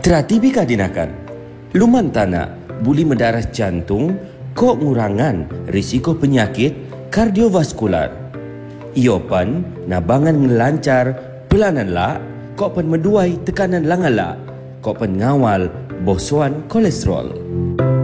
Terhati kadinakan. Luman tanak buli mendarah jantung kok ngurangan risiko penyakit kardiovaskular. Iopan nabangan ngelancar pelanan lak kok pen meduai tekanan langan lak kok pen ngawal bosuan kolesterol.